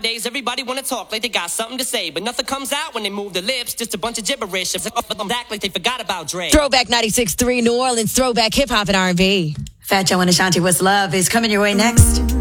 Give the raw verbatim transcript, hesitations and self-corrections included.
Nowadays, everybody wanna talk like they got something to say, but nothing comes out when they move their lips. Just a bunch of gibberish. Act like they forgot about Dre. Throwback ninety-six point three New Orleans, throwback hip hop and R and B. Fat Joe and Ashanti What's Love is coming your way next.